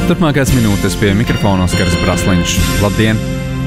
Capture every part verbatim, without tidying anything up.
Turpmākās minūtes pie mikrofona Oskars Brasliņš. Labdien!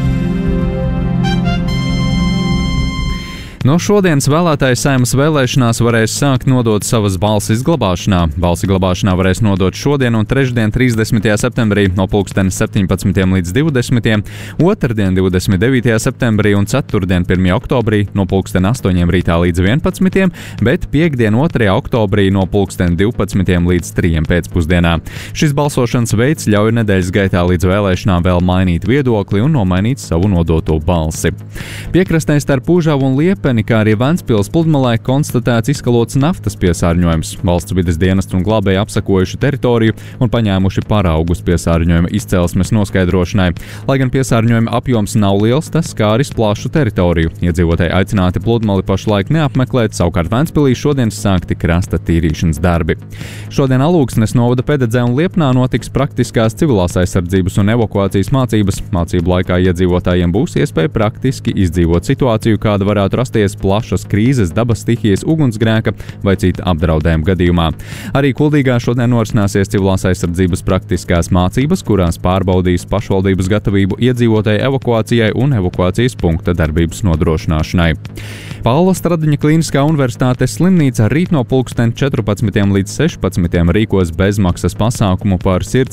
No šodienas vēlētāji Saeimas vēlēšanās varēs sākt nodot savas balss izglabāšanā. Balsi glabāšanā varēs nodot šodien un trešdien, trīsdesmitajā septembrī no pulksten septiņpadsmitiem līdz divdesmitiem, otrdien, divdesmit devītajā septembrī un ceturtdien, pirmajā oktobrī no pulksten astoņiem rītā līdz vienpadsmitiem, bet piektdien, otrajā oktobrī no pulksten divpadsmitiem līdz trījiem pēcpusdienā. Šis balsošanas veids ļauj nedēļas gaitā līdz vēlēšanām vēl mainīt viedokli un nomainīt savu nodoto balsi. Piekrastē starp Pūžavu un Liepeni, kā arī Ventspils pludmalē konstatēts izkalots naftas piesārņojums. Valsts vides dienestu un glābēji apsekojuši teritoriju un paņēmuši paraugus piesārņojuma izcelsmes noskaidrošanai. Lai gan piesārņojuma apjoms nav liels, tas skāris plašu teritoriju. Iedzīvotāji aicināti pludmali pašlaik neapmeklēt, savukārt Ventspilī šodien sākti krasta tīrīšanas darbi. Šodien Alūksnes novada Pededzē un Liepnā notiks praktiskās civilās aizsardzības un evakuācijas mācības. Mācību laikā iedzīvotājiem būs iespēja praktiski izdzīvot situāciju, kāda varētu rasties plašas krīzes, dabas stihijas, ugunsgrēka vai cita apdraudējuma gadījumā. Arī Kuldīgā šodien norisināsies civilās aizsardzības praktiskās mācības, kurās pārbaudīs pašvaldības gatavību iedzīvotāju evakuācijai un evakuācijas punkta darbības nodrošināšanai. Paula Stradiņa Klīniskā universitātes slimnīca rīt no pulksten četrpadsmitiem līdz sešpadsmitiem rīkos bezmaksas pasākumu par sirds